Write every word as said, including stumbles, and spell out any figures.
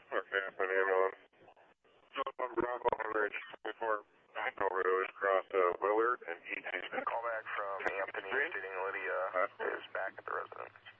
Okay, for the ambulance. So I'm Bravo on Ridge twenty-four. I go road across uh, Willard and E T. Call back from Anthony stating Lydia is back at the residence.